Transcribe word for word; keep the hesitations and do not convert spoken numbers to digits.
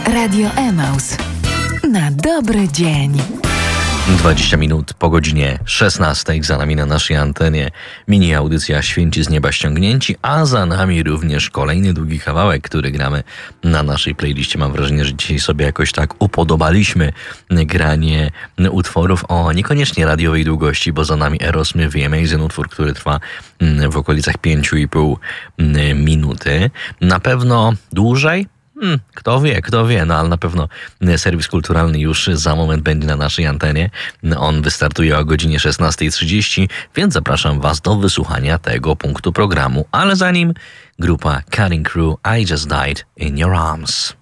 Radio Emaus. Na dobry dzień. dwadzieścia minut po godzinie szesnastej za nami na naszej antenie mini audycja Święci z nieba ściągnięci, a za nami również kolejny długi kawałek, który gramy na naszej playliście. Mam wrażenie, że dzisiaj sobie jakoś tak upodobaliśmy granie utworów o niekoniecznie radiowej długości, bo za nami Aerosmith i Amazing, utwór, który trwa w okolicach pięć i pół minuty. Na pewno dłużej. Hmm, kto wie, kto wie, no ale na pewno serwis kulturalny już za moment będzie na naszej antenie. On wystartuje o godzinie szesnastej trzydzieści, więc zapraszam Was do wysłuchania tego punktu programu. Ale zanim grupa Cutting Crew, I Just Died in Your Arms.